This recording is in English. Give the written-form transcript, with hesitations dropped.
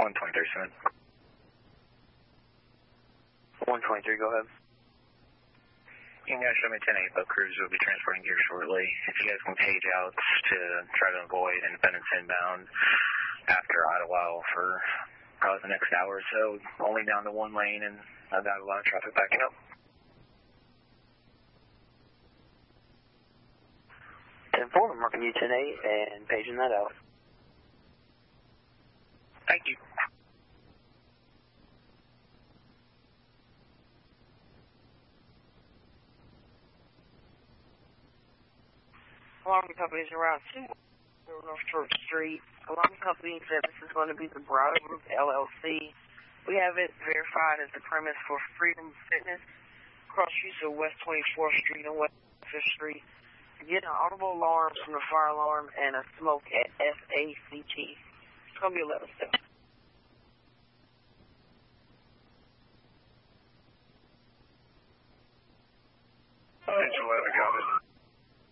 123, Cement. 123, go ahead. You guys show me 10-8, but crews will be transporting gear shortly. If you guys can page out to try to avoid Independence inbound after Idlewild for probably the next hour or so, only down to one lane, and I've got a lot of traffic backing up. 10-4, I'm marking you 10-8 and paging that out. Thank you. Alarm companies around 2 North Church Street. Alarm company said this is going to be the Browder Group LLC. We have it verified as the premise for Freedom Fitness, cross streets of West 24th Street and West 5th Street. Get an audible alarm from the fire alarm and a smoke at FACT. It's going to be 11 steps. Central 11, got it.